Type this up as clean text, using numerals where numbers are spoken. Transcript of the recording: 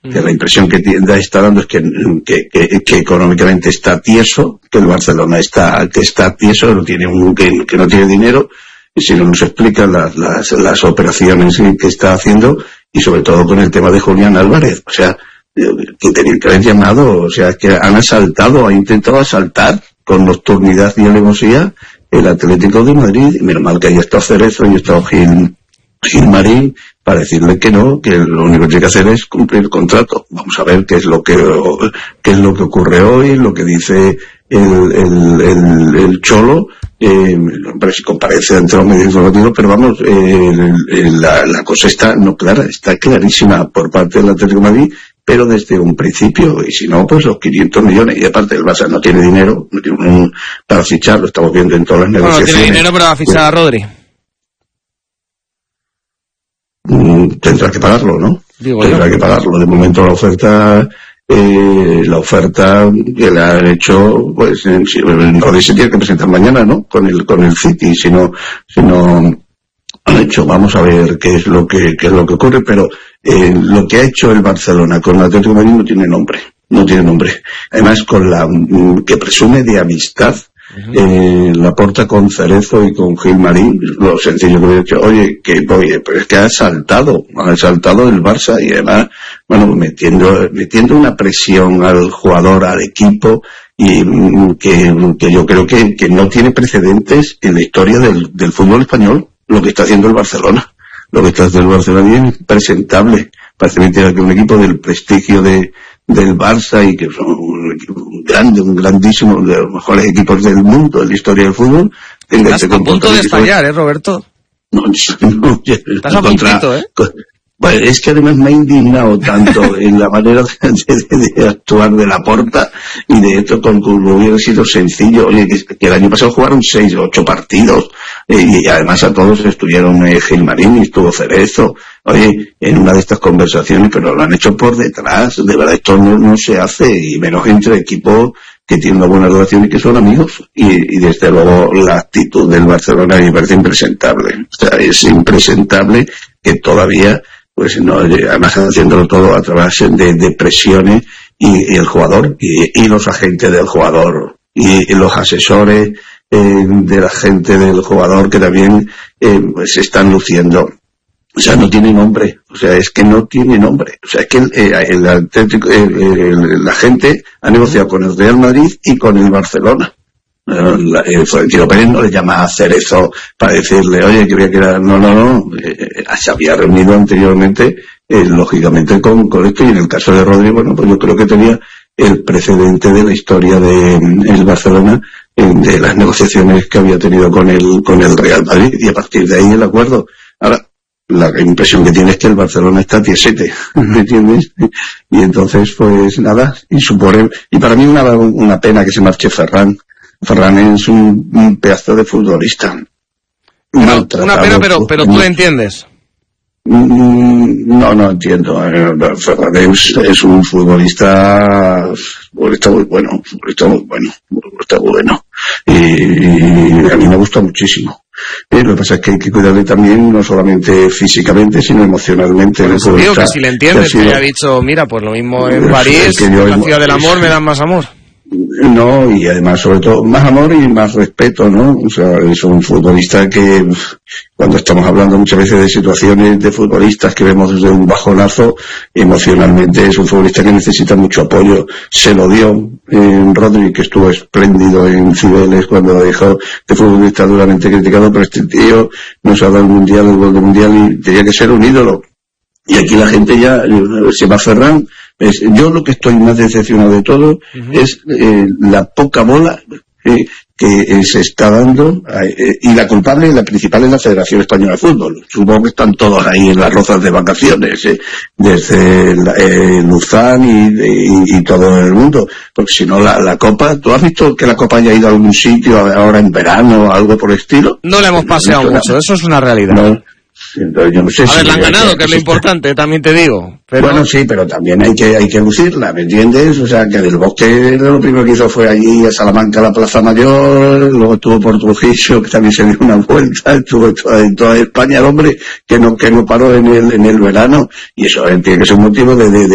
Que la impresión que está dando es que económicamente está tieso, que el Barcelona está tieso, que no tiene dinero, y si no nos explican las operaciones que está haciendo, y sobre todo con el tema de Julián Álvarez. O sea, que tenían que haber llamado, o sea, que han intentado asaltar con nocturnidad y alevosía el Atlético de Madrid, y menos mal que ahí está Cerezo y está Gilmarín, para decirle que no, que lo único que tiene que hacer es cumplir el contrato. Vamos a ver qué es lo que ocurre hoy, lo que dice el Cholo, si comparece ante los medios informativos, pero vamos, la cosa está no clara, está clarísima por parte del Atlético de Madrid, pero desde un principio, y si no, pues los 500 millones, y aparte el Barça no tiene dinero, para fichar, lo estamos viendo en todas las negociaciones. No tiene dinero para fichar a Rodri. Tendrá que pagarlo, ¿no? Tendrá que pagarlo. De momento la oferta que le han hecho, pues Rodri se tiene que presentar mañana, ¿no? Con el City, si no han hecho. Vamos a ver qué es lo que ocurre, pero lo que ha hecho el Barcelona con el Atlético de Madrid no tiene nombre. Además, con que presume de amistad. Laporta con Cerezo y con Gilmarín, lo sencillo que hubiera dicho, pero es que ha saltado el Barça, y además, bueno, metiendo una presión al jugador, al equipo, y que yo creo que no tiene precedentes en la historia del fútbol español, lo que está haciendo el Barcelona. Lo que está haciendo el Barcelona es impresentable. Parece mentira que un equipo del prestigio del Barça, y que son un grandísimo, de los mejores equipos del mundo en la historia del fútbol. Estás a punto de estallar, Roberto. No, estás a puntito, Bueno, es que además me ha indignado tanto en la manera de actuar de Laporta, y de esto como hubiera sido sencillo. Oye, que el año pasado jugaron 6 o 8 partidos, y además a todos estuvieron Gilmarín y estuvo Cerezo. Oye, en una de estas conversaciones, pero lo han hecho por detrás. De verdad, esto no se hace, y menos entre equipos que tienen una buena relación y que son amigos. Y desde luego la actitud del Barcelona me parece impresentable. O sea, es impresentable que todavía, pues no, además haciéndolo todo a través de presiones, y el jugador y los agentes del jugador y los asesores de la gente del jugador, que también se están luciendo. O sea, no tiene nombre. O sea, es que no tiene nombre. O sea, es que la gente ha negociado con el Real Madrid y con el Barcelona. Florentino Pérez no le llama a Cerezo para decirle, oye, que voy a quedar. No. Se había reunido anteriormente, lógicamente, con esto, y en el caso de Rodri, bueno, pues yo creo que tenía el precedente de la historia del Barcelona, de las negociaciones que había tenido con el Real Madrid, y a partir de ahí el acuerdo. Ahora, la impresión que tiene es que el Barcelona está tiesete, ¿me entiendes? Y entonces, pues nada, y para mí una pena que se marche Ferran. Ferran es un pedazo de futbolista. Una pena, pero tú entiendes. No entiendo. Ferran es un futbolista muy bueno. Y a mí me gusta muchísimo. Lo que pasa es que hay que cuidarle también, no solamente físicamente, sino emocionalmente. Por eso digo que si le entiendes, que haya dicho, mira, pues lo mismo en París, en la ciudad del amor, me dan más amor. No, y además, sobre todo, más amor y más respeto, ¿no? O sea, es un futbolista que, cuando estamos hablando muchas veces de situaciones de futbolistas que vemos desde un bajonazo, emocionalmente es un futbolista que necesita mucho apoyo. Se lo dio Rodri, que estuvo espléndido en Cibeles cuando lo dejó, de futbolista duramente criticado, pero este tío nos ha dado el gol del mundial, y tenía que ser un ídolo. Y aquí la gente ya se va a Ferran. Yo lo que estoy más decepcionado de todo es la poca bola que se está dando, y la culpable, la principal, es la Federación Española de Fútbol. Supongo que están todos ahí en las rozas de vacaciones, desde Luzán y todo el mundo, porque si no la Copa, ¿tú has visto que la Copa haya ido a algún sitio ahora en verano o algo por el estilo? No la hemos paseado mucho, eso es una realidad. No. Entonces, yo no sé la han ganado, que es lo importante, también te digo. Pero... Bueno, sí, pero también hay que lucirla, ¿me entiendes? O sea, que Del Bosque lo primero que hizo fue allí a Salamanca, a la Plaza Mayor, luego estuvo por Trujillo, que también se dio una vuelta, estuvo en toda España, el hombre, que no paró en el verano, y eso tiene que ser un motivo de